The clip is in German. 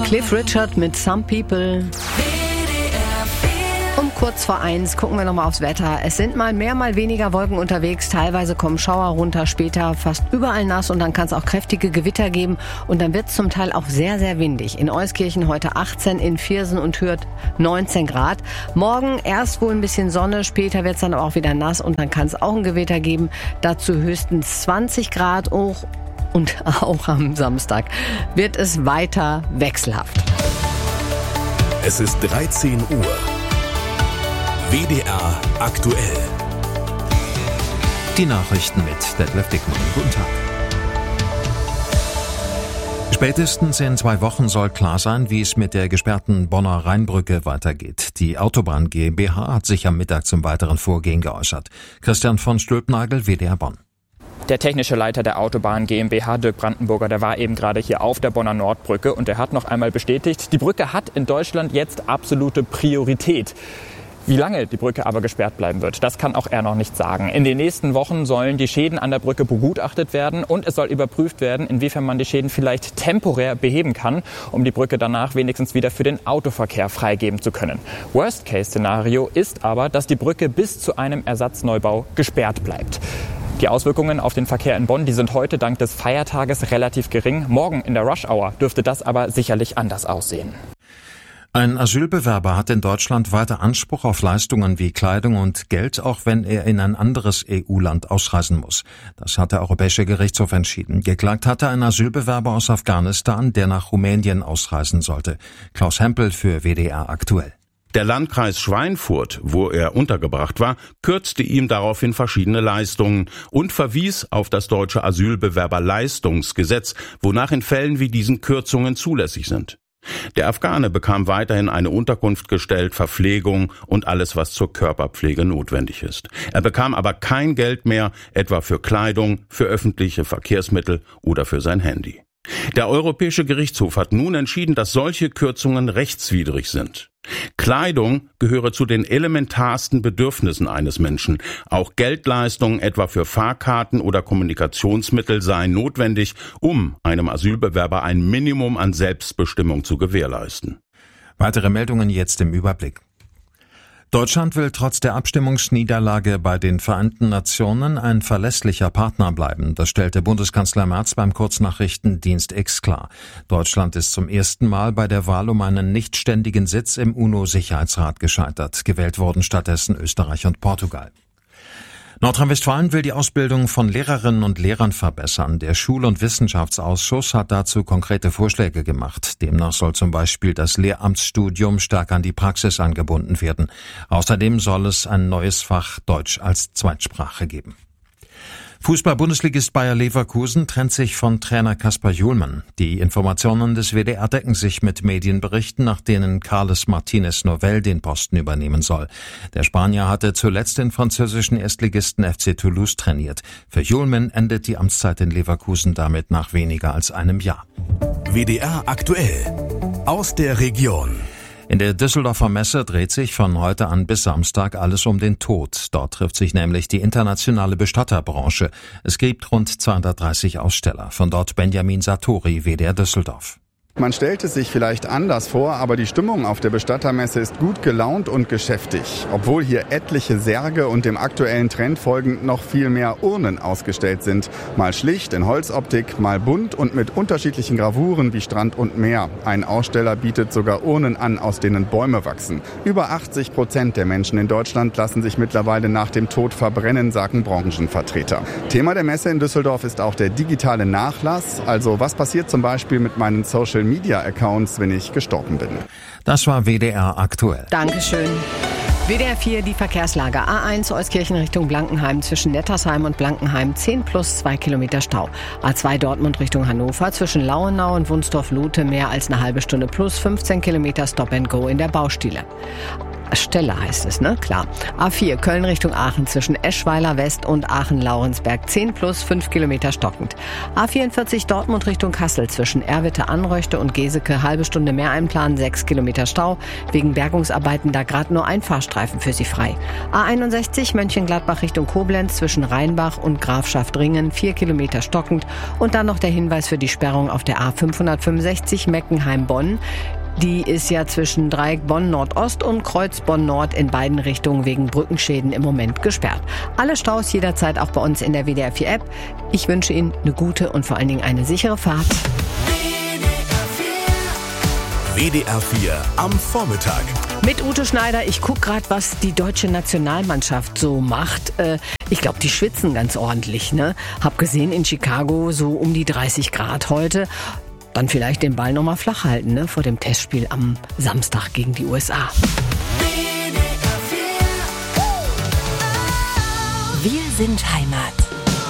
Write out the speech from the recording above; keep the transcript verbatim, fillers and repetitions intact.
Cliff Richard mit Some People. Um kurz vor eins gucken wir nochmal aufs Wetter. Es sind mal mehr, mal weniger Wolken unterwegs. Teilweise kommen Schauer runter, später fast überall nass und dann kann es auch kräftige Gewitter geben. Und dann wird es zum Teil auch sehr, sehr windig. In Euskirchen heute achtzehn, in Viersen und Hürth neunzehn Grad. Morgen erst wohl ein bisschen Sonne, später wird es dann aber auch wieder nass und dann kann es auch ein Gewitter geben. Dazu höchstens zwanzig Grad hoch. Und auch am Samstag wird es weiter wechselhaft. Es ist dreizehn Uhr. W D R aktuell. Die Nachrichten mit Detlef Dickmann. Guten Tag. Spätestens in zwei Wochen soll klar sein, wie es mit der gesperrten Bonner Rheinbrücke weitergeht. Die Autobahn GmbH hat sich am Mittag zum weiteren Vorgehen geäußert. Christian von Stülpnagel, W D R Bonn. Der technische Leiter der Autobahn GmbH, Dirk Brandenburger, der war eben gerade hier auf der Bonner Nordbrücke und der hat noch einmal bestätigt, die Brücke hat in Deutschland jetzt absolute Priorität. Wie lange die Brücke aber gesperrt bleiben wird, das kann auch er noch nicht sagen. In den nächsten Wochen sollen die Schäden an der Brücke begutachtet werden und es soll überprüft werden, inwiefern man die Schäden vielleicht temporär beheben kann, um die Brücke danach wenigstens wieder für den Autoverkehr freigeben zu können. Worst-Case-Szenario ist aber, dass die Brücke bis zu einem Ersatzneubau gesperrt bleibt. Die Auswirkungen auf den Verkehr in Bonn, die sind heute dank des Feiertages relativ gering. Morgen in der Rush-Hour dürfte das aber sicherlich anders aussehen. Ein Asylbewerber hat in Deutschland weiter Anspruch auf Leistungen wie Kleidung und Geld, auch wenn er in ein anderes E U-Land ausreisen muss. Das hat der Europäische Gerichtshof entschieden. Geklagt hatte ein Asylbewerber aus Afghanistan, der nach Rumänien ausreisen sollte. Klaus Hempel für W D R aktuell. Der Landkreis Schweinfurt, wo er untergebracht war, kürzte ihm daraufhin verschiedene Leistungen und verwies auf das deutsche Asylbewerberleistungsgesetz, wonach in Fällen wie diesen Kürzungen zulässig sind. Der Afghane bekam weiterhin eine Unterkunft gestellt, Verpflegung und alles, was zur Körperpflege notwendig ist. Er bekam aber kein Geld mehr, etwa für Kleidung, für öffentliche Verkehrsmittel oder für sein Handy. Der Europäische Gerichtshof hat nun entschieden, dass solche Kürzungen rechtswidrig sind. Kleidung gehöre zu den elementarsten Bedürfnissen eines Menschen. Auch Geldleistungen, etwa für Fahrkarten oder Kommunikationsmittel, seien notwendig, um einem Asylbewerber ein Minimum an Selbstbestimmung zu gewährleisten. Weitere Meldungen jetzt im Überblick. Deutschland will trotz der Abstimmungsniederlage bei den Vereinten Nationen ein verlässlicher Partner bleiben. Das stellte Bundeskanzler Merz beim Kurznachrichtendienst X klar. Deutschland ist zum ersten Mal bei der Wahl um einen nichtständigen Sitz im UNO-Sicherheitsrat gescheitert. Gewählt wurden stattdessen Österreich und Portugal. Nordrhein-Westfalen will die Ausbildung von Lehrerinnen und Lehrern verbessern. Der Schul- und Wissenschaftsausschuss hat dazu konkrete Vorschläge gemacht. Demnach soll zum Beispiel das Lehramtsstudium stärker an die Praxis angebunden werden. Außerdem soll es ein neues Fach Deutsch als Zweitsprache geben. Fußball-Bundesligist Bayer Leverkusen trennt sich von Trainer Kaspar Hjulmann. Die Informationen des W D R decken sich mit Medienberichten, nach denen Carles Martínez Novell den Posten übernehmen soll. Der Spanier hatte zuletzt den französischen Erstligisten F C Toulouse trainiert. Für Hjulmann endet die Amtszeit in Leverkusen damit nach weniger als einem Jahr. W D R aktuell aus der Region. In der Düsseldorfer Messe dreht sich von heute an bis Samstag alles um den Tod. Dort trifft sich nämlich die internationale Bestatterbranche. Es gibt rund zweihundertdreißig Aussteller. Von dort Benjamin Sartori, W D R Düsseldorf. Man stellt es sich vielleicht anders vor, aber die Stimmung auf der Bestattermesse ist gut gelaunt und geschäftig. Obwohl hier etliche Särge und dem aktuellen Trend folgend noch viel mehr Urnen ausgestellt sind. Mal schlicht in Holzoptik, mal bunt und mit unterschiedlichen Gravuren wie Strand und Meer. Ein Aussteller bietet sogar Urnen an, aus denen Bäume wachsen. Über achtzig Prozent der Menschen in Deutschland lassen sich mittlerweile nach dem Tod verbrennen, sagen Branchenvertreter. Thema der Messe in Düsseldorf ist auch der digitale Nachlass. Also was passiert zum Beispiel mit meinen Social Media Accounts, wenn ich gestorben bin. Das war W D R aktuell. Dankeschön. W D R vier, die Verkehrslage. A eins Euskirchen Richtung Blankenheim zwischen Nettersheim und Blankenheim zehn plus zwei Kilometer Stau. A zwei Dortmund Richtung Hannover zwischen Lauenau und Wunsdorf-Lute mehr als eine halbe Stunde plus fünfzehn Kilometer Stop and Go in der Baustelle. Stelle heißt es, ne? Klar. A vier, Köln Richtung Aachen zwischen Eschweiler West und Aachen-Laurensberg. zehn plus, fünf Kilometer stockend. A vierundvierzig, Dortmund Richtung Kassel zwischen Erwitte, Anröchte und Geseke. Halbe Stunde mehr einplanen, sechs Kilometer Stau. Wegen Bergungsarbeiten da gerade nur ein Fahrstreifen für Sie frei. A einundsechzig, Mönchengladbach Richtung Koblenz zwischen Rheinbach und Grafschaft-Ringen. vier Kilometer stockend. Und dann noch der Hinweis für die Sperrung auf der A fünfhundertfünfundsechzig Meckenheim-Bonn. Die ist ja zwischen Dreieck Bonn Nordost und Kreuz Bonn Nord in beiden Richtungen wegen Brückenschäden im Moment gesperrt. Alle Staus jederzeit auch bei uns in der W D R vier App. Ich wünsche Ihnen eine gute und vor allen Dingen eine sichere Fahrt. W D R vier am Vormittag. Mit Ute Schneider. Ich gucke gerade, was die deutsche Nationalmannschaft so macht. Ich glaube, die schwitzen ganz ordentlich, ne? Hab gesehen in Chicago so um die dreißig Grad heute. Dann vielleicht den Ball nochmal flach halten, ne, vor dem Testspiel am Samstag gegen die U S A. Wir sind Heimat.